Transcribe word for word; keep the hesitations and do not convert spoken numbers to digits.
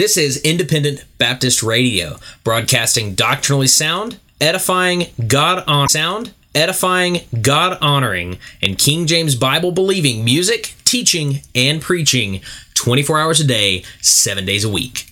This is Independent Baptist Radio, broadcasting doctrinally sound, edifying, God-honoring sound, edifying, God-honoring, and King James Bible-believing music, teaching, and preaching twenty-four hours a day, seven days a week.